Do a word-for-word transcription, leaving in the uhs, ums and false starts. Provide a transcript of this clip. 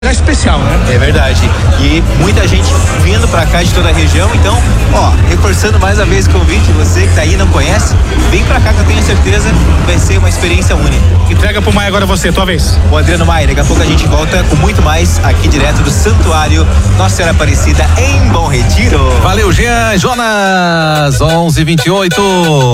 É especial, né? É verdade. E muita gente vindo pra cá de toda a região, então, ó, reforçando mais uma vez o convite, você que tá aí e não conhece, vem pra cá que eu tenho certeza que vai ser uma experiência única. Entrega pro Maia agora você, tua vez. O Adriano Maia, daqui a pouco a gente volta com muito mais aqui direto do Santuário Nossa Senhora Aparecida em Bom Retiro. Valeu, Jean, Jonas, onze e vinte e oito.